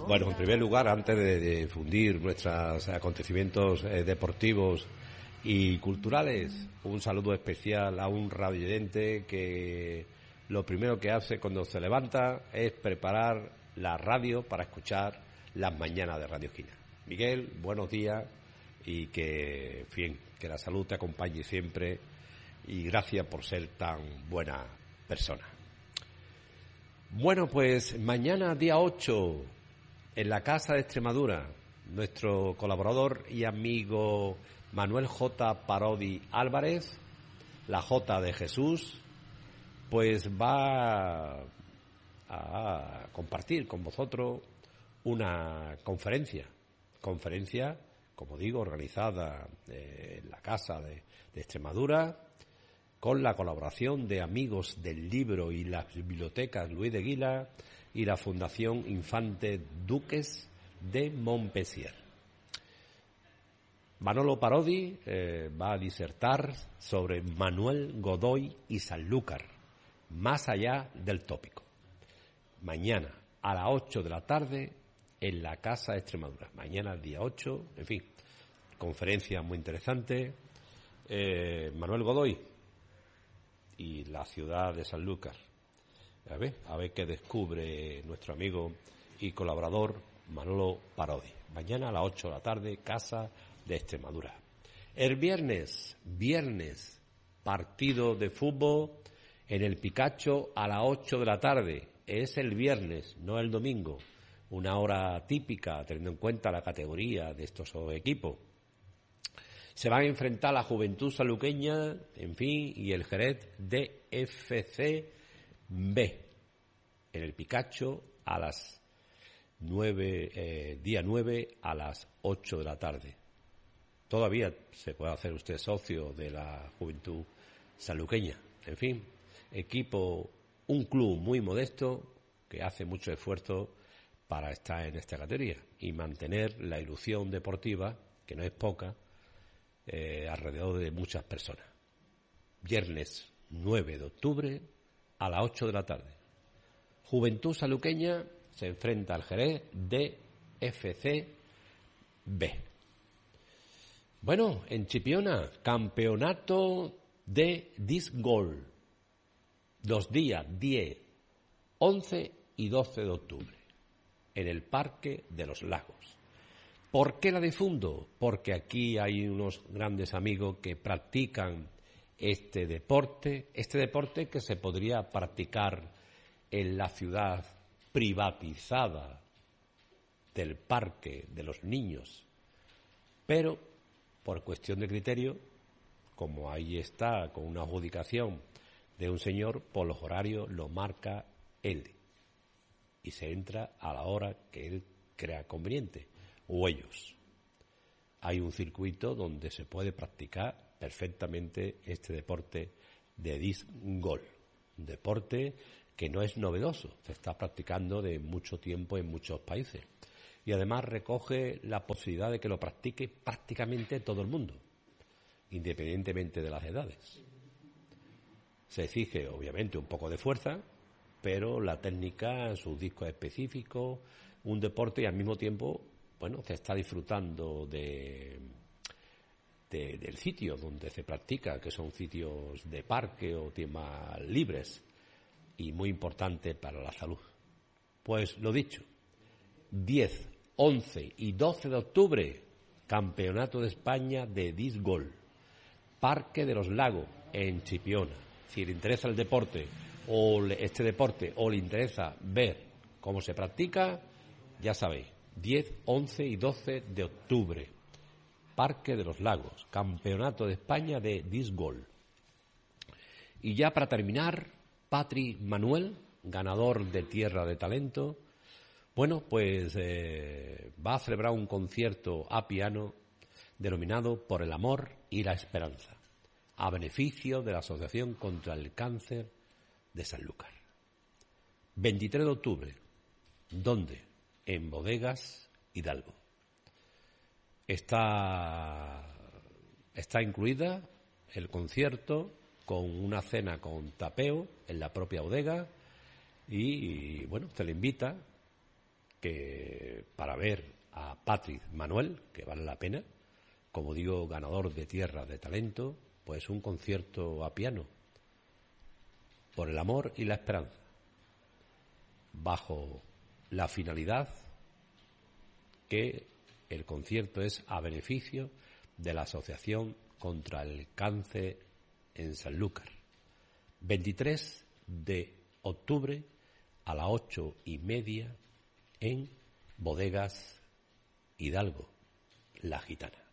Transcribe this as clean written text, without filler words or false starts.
Bueno, en primer lugar, antes de difundir nuestros acontecimientos deportivos y culturales, un saludo especial a un radioyente que lo primero que hace cuando se levanta es preparar la radio para escuchar las mañanas de Radio Esquina. Miguel, buenos días y que la salud te acompañe siempre y gracias por ser tan buena persona. Bueno, pues mañana día 8 en la Casa de Extremadura, nuestro colaborador y amigo Manuel J. Parodi Álvarez, la J de Jesús, pues va a compartir con vosotros una conferencia, como digo, organizada en la Casa de Extremadura, con la colaboración de Amigos del Libro y las Bibliotecas Luis de Guila y la Fundación Infante Duques de Montpensier. Manolo Parodi va a disertar sobre Manuel Godoy y Sanlúcar, más allá del tópico. Mañana a las 8 de la tarde en la Casa de Extremadura. Mañana día 8, en fin, conferencia muy interesante. Manuel Godoy y la ciudad de Sanlúcar. A ver qué descubre nuestro amigo y colaborador Manolo Parodi. Mañana a las 8 de la tarde, Casa de Extremadura. El viernes, partido de fútbol en el Picacho a las 8 de la tarde. Es el viernes, no el domingo. Una hora típica, teniendo en cuenta la categoría de estos equipos. Se van a enfrentar la Juventud Sanluqueña, en fin, y el Jerez DFC B en el Picacho a las 9, día 9 a las 8 de la tarde. Todavía se puede hacer usted socio de la Juventud Sanluqueña. En fin, un club muy modesto que hace mucho esfuerzo para estar en esta categoría y mantener la ilusión deportiva, que no es poca, alrededor de muchas personas. Viernes 9 de octubre a las 8 de la tarde. Juventud Sanluqueña se enfrenta al Jerez DFC B. Bueno, en Chipiona, campeonato de disc golf. Los días 10, 11 y 12 de octubre en el Parque de los Lagos. ¿Por qué la difundo? Porque aquí hay unos grandes amigos que practican este deporte que se podría practicar en la ciudad privatizada del Parque de los Niños, pero por cuestión de criterio, como ahí está con una adjudicación de un señor, por los horarios lo marca él y se entra a la hora que él crea conveniente o ellos. Hay un circuito donde se puede practicar perfectamente este deporte de disc golf, un deporte que no es novedoso, se está practicando de mucho tiempo en muchos países y además recoge la posibilidad de que lo practique prácticamente todo el mundo, independientemente de las edades. Se exige obviamente un poco de fuerza, pero la técnica, sus discos específicos, un deporte y al mismo tiempo, bueno, se está disfrutando del sitio donde se practica, que son sitios de parque o temas libres y muy importante para la salud. Pues lo dicho, 10, 11 y 12 de octubre, Campeonato de España de disc golf, Parque de los Lagos en Chipiona. Si le interesa el deporte o le interesa ver cómo se practica, ya sabéis, 10, 11 y 12 de octubre, Parque de los Lagos, Campeonato de España de disc golf. Y ya para terminar, Patri Manuel, ganador de Tierra de Talento, bueno, pues va a celebrar un concierto a piano denominado Por el Amor y la Esperanza, a beneficio de la Asociación contra el Cáncer de Sanlúcar. 23 de octubre, ¿dónde? En Bodegas Hidalgo. Está incluida el concierto con una cena con tapeo en la propia bodega y bueno, se le invita que para ver a Patrick Manuel, que vale la pena, como digo, ganador de Tierra de Talento, pues un concierto a piano, por el amor y la esperanza, bajo la finalidad que el concierto es a beneficio de la Asociación contra el Cáncer en Sanlúcar. 23 de octubre a las 8:30 en Bodegas Hidalgo, La Gitana.